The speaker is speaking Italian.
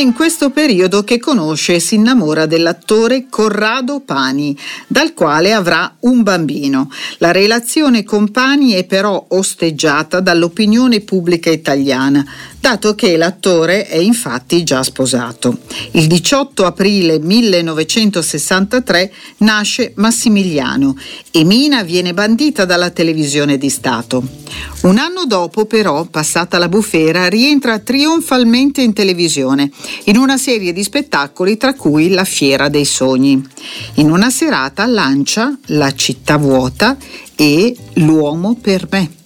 in questo periodo che conosce e si innamora dell'attore Corrado Pani, dal quale avrà un bambino. La relazione con Pani è però osteggiata dall'opinione pubblica italiana, dato che l'attore è infatti già sposato. Il 18 aprile 1963 nasce Massimiliano e Mina viene bandita dalla televisione di Stato. Un anno dopo, però, passata la bufera, rientra trionfalmente in televisione, in una serie di spettacoli tra cui La Fiera dei Sogni. In una serata lancia La città vuota e L'uomo per me.